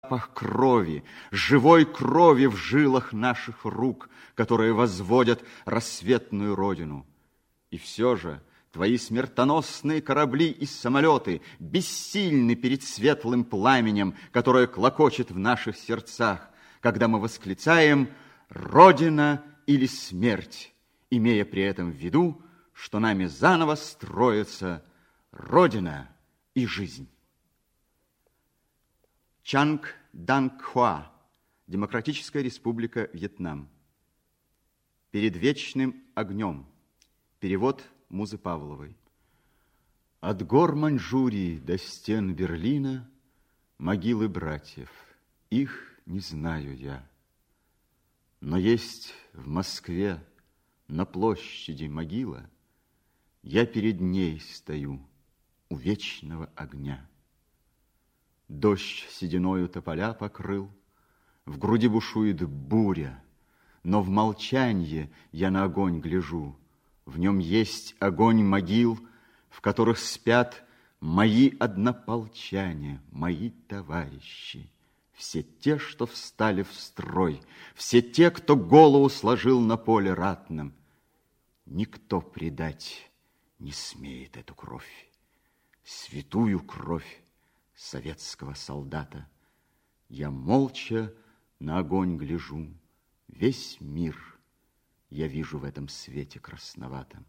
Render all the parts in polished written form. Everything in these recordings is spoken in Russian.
запах крови, живой крови в жилах наших рук, которые возводят рассветную родину. И все же твои смертоносные корабли и самолеты бессильны перед светлым пламенем, которое клокочет в наших сердцах, когда мы восклицаем «Родина или смерть», имея при этом в виду, что нами заново строится Родина и жизнь. Чанг Данг Хуа, Демократическая Республика Вьетнам. Перед вечным огнем. Перевод Музы Павловой. От гор Маньчжурии до стен Берлина могилы братьев, их не знаю я. Но есть в Москве на площади могила, я перед ней стою у вечного огня. Дождь сединою тополя покрыл, в груди бушует буря, но в молчанье я на огонь гляжу. В нем есть огонь могил, в которых спят мои однополчане, мои товарищи. Все те, что встали в строй, все те, кто голову сложил на поле ратном. Никто предать не смеет эту кровь, святую кровь советского солдата. Я молча на огонь гляжу, весь мир я вижу в этом свете красноватом.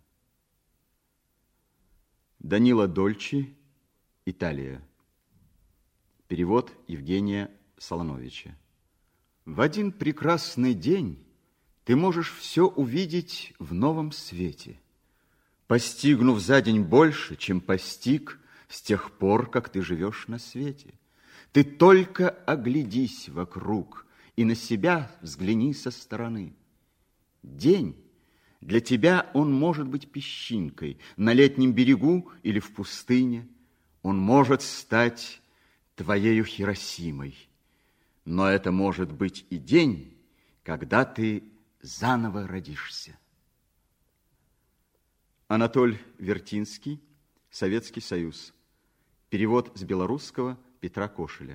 Данила Дольчи, Италия. Перевод Евгения Солоновича. В один прекрасный день ты можешь все увидеть в новом свете, постигнув за день больше, чем постиг с тех пор, как ты живешь на свете. Ты только оглядись вокруг и на себя взгляни со стороны. День для тебя он может быть песчинкой на летнем берегу или в пустыне. Он может стать твоею Хиросимой. Но это может быть и день, когда ты заново родишься. Анатоль Вертинский, Советский Союз. Перевод с белорусского Петра Кошеля.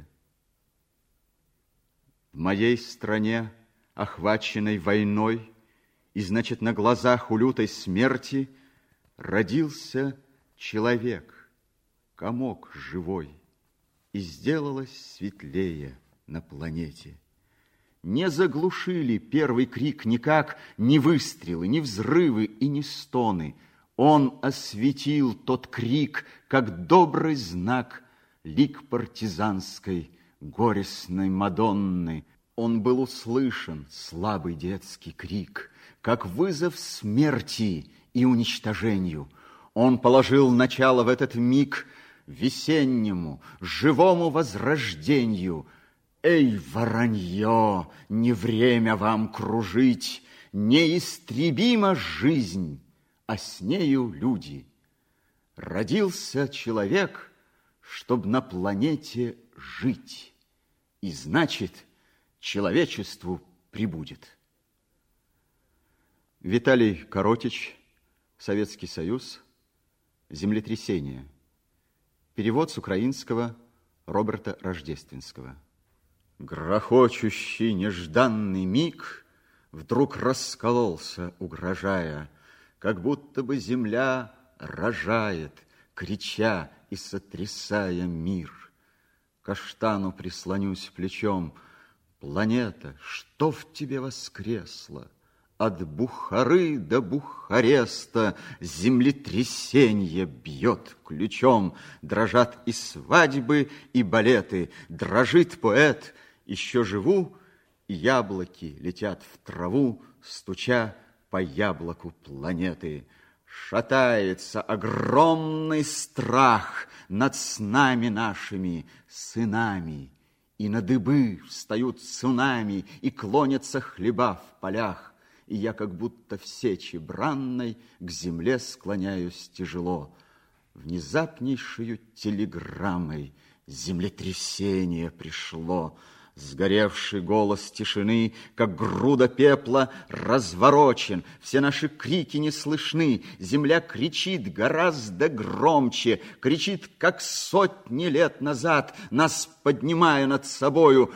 В моей стране, охваченной войной, и, значит, на глазах у лютой смерти родился человек, комок живой, и сделалось светлее на планете. Не заглушили первый крик никак ни выстрелы, ни взрывы и ни стоны. Он осветил тот крик, как добрый знак, лик партизанской горестной Мадонны. Он был услышан, слабый детский крик, как вызов смерти и уничтожению. Он положил начало в этот миг весеннему, живому возрождению. Эй, воронье, не время вам кружить, неистребима жизнь, а с нею люди. Родился человек, чтоб на планете жить, и значит, человечеству прибудет. Виталий Коротич, Советский Союз, землетрясение. Перевод с украинского Роберта Рождественского. Грохочущий нежданный миг вдруг раскололся, угрожая, как будто бы земля рожает, крича и сотрясая мир. К каштану прислонюсь плечом. Планета, что в тебе воскресло? От Бухары до Бухареста землетрясенье бьет ключом. Дрожат и свадьбы, и балеты. Дрожит поэт, еще живу, и яблоки летят в траву, стуча по яблоку планеты. Шатается огромный страх над снами нашими, сынами. И на дыбы встают цунами, и клонятся хлеба в полях. И я как будто в сече бранной к земле склоняюсь тяжело. Внезапнейшую телеграммой землетрясение пришло. Сгоревший голос тишины, как груда пепла, разворочен. Все наши крики не слышны. Земля кричит гораздо громче, кричит, как сотни лет назад, нас поднимая над собою.